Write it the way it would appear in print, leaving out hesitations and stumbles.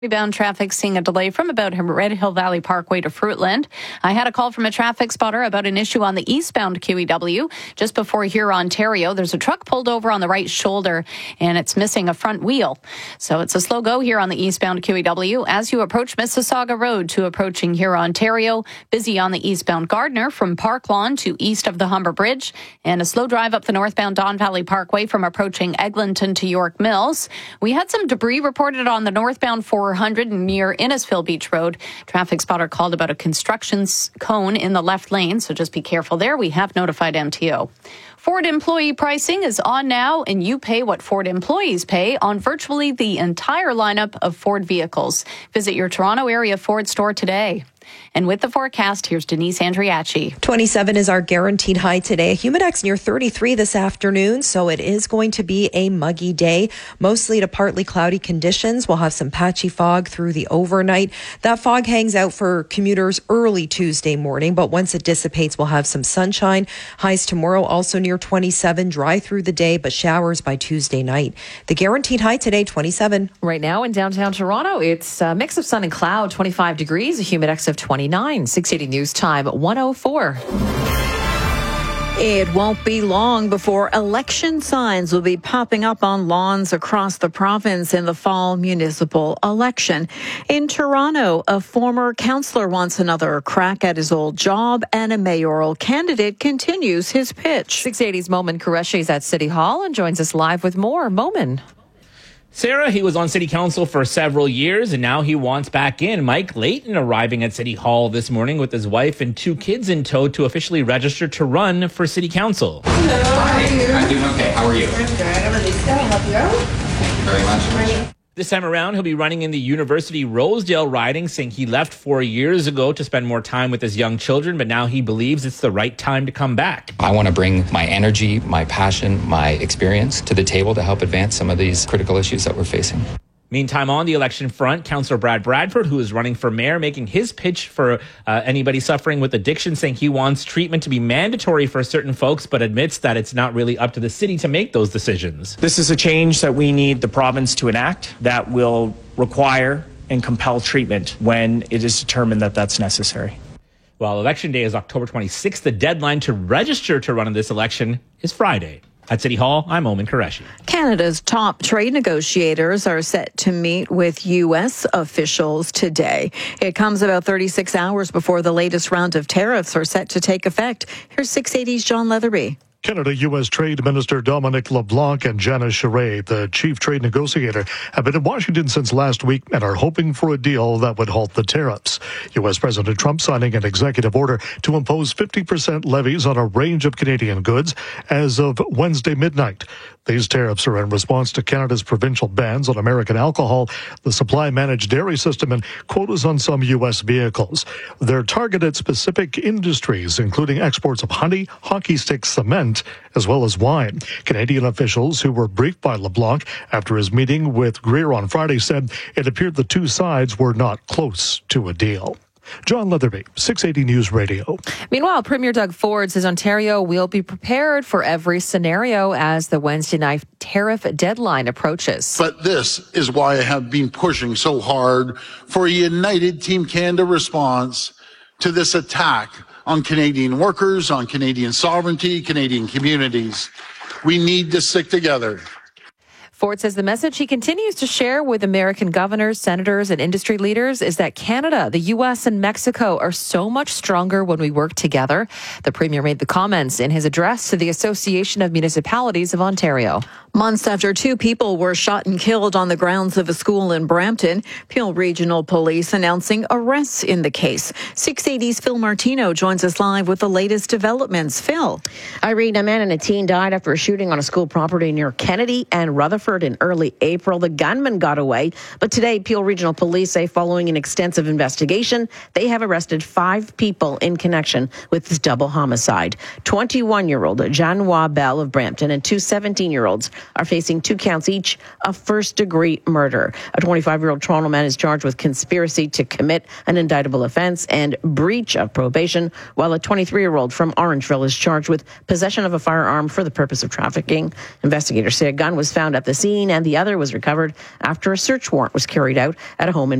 Bound traffic seeing a delay from about Red Hill Valley Parkway to Fruitland. I had a call from a traffic spotter about an issue on the eastbound QEW just before here, Ontario. There's a truck pulled over on the right shoulder and it's missing a front wheel. So it's a slow go here on the eastbound QEW as you approach Mississauga Road to approaching here, Ontario. Busy on the eastbound Gardner from Park Lawn to east of the Humber Bridge, and a slow drive up the northbound Don Valley Parkway from approaching Eglinton to York Mills. We had some debris reported on the northbound 400 near Innisfil Beach Road. Traffic spotter called about a construction cone in the left lane, so just be careful there. We have notified MTO. Ford employee pricing is on now, and you pay what Ford employees pay on virtually the entire lineup of Ford vehicles. Visit your Toronto area Ford store today. And with the forecast, here's Denise Andriachi. 27 is our guaranteed high today. Humidex near 33 this afternoon, so it is going to be a muggy day. Mostly to partly cloudy conditions. We'll have some patchy fog through the overnight. That fog hangs out for commuters early Tuesday morning, but once it dissipates, we'll have some sunshine. Highs tomorrow also near 27, dry through the day, but showers by Tuesday night. The guaranteed high today, 27. Right now in downtown Toronto, it's a mix of sun and cloud, 25 degrees, a Humidex of 29. 680 News Time 104. It won't be long before election signs will be popping up on lawns across the province in the fall municipal election. In Toronto, a former councillor wants another crack at his old job, and a mayoral candidate continues his pitch. 680's Momin Qureshi is at City Hall and joins us live with more. Momin. Sarah, he was on City Council for several years, and now he wants back in. Mike Layton arriving at City Hall this morning with his wife and 2 kids in tow to officially register to run for City Council. Hello, how are you? I'm doing okay. How are you? I'm good. I'm Elisa. I'll help you out. Thank you very much. This time around, he'll be running in the University Rosedale riding, saying he left 4 years ago to spend more time with his young children, but now he believes it's the right time to come back. I want to bring my energy, my passion, my experience to the table to help advance some of these critical issues that we're facing. Meantime, on the election front, Councillor Brad Bradford, who is running for mayor, making his pitch for anybody suffering with addiction, saying he wants treatment to be mandatory for certain folks, but admits that it's not really up to the city to make those decisions. This is a change that we need the province to enact that will require and compel treatment when it is determined that that's necessary. Well, Election Day is October 26th. The deadline to register to run in this election is Friday. At City Hall, I'm Momin Qureshi. Canada's top trade negotiators are set to meet with U.S. officials today. It comes about 36 hours before the latest round of tariffs are set to take effect. Here's 680's John Leatherby. Canada-U.S. Trade Minister Dominic LeBlanc and Janice Charest, the chief trade negotiator, have been in Washington since last week and are hoping for a deal that would halt the tariffs. U.S. President Trump signing an executive order to impose 50% levies on a range of Canadian goods as of Wednesday midnight. These tariffs are in response to Canada's provincial bans on American alcohol, the supply-managed dairy system, and quotas on some U.S. vehicles. They're targeted at specific industries, including exports of honey, hockey sticks, cement, as well as wine. Canadian officials who were briefed by LeBlanc after his meeting with Greer on Friday said it appeared the two sides were not close to a deal. John Leatherby, 680 News Radio. Meanwhile, Premier Doug Ford says Ontario will be prepared for every scenario as the Wednesday night tariff deadline approaches. But this is why I have been pushing so hard for a united Team Canada response to this attack on Canadian workers, on Canadian sovereignty, Canadian communities. We need to stick together. Ford says the message he continues to share with American governors, senators, and industry leaders is that Canada, the U.S., and Mexico are so much stronger when we work together. The Premier made the comments in his address to the Association of Municipalities of Ontario. Months after 2 people were shot and killed on the grounds of a school in Brampton, Peel Regional Police announcing arrests in the case. 680's Phil Martino joins us live with the latest developments. Phil. Irene, a man and a teen died after a shooting on a school property near Kennedy and Rutherford in early April. The gunman got away, but today Peel Regional Police say following an extensive investigation, they have arrested 5 people in connection with this double homicide. 21-year-old Janois Bell of Brampton and 2 17-year-olds are facing 2 counts each of first-degree murder. A 25-year-old Toronto man is charged with conspiracy to commit an indictable offense and breach of probation, while a 23-year-old from Orangeville is charged with possession of a firearm for the purpose of trafficking. Investigators say a gun was found at the scene, and the other was recovered after a search warrant was carried out at a home in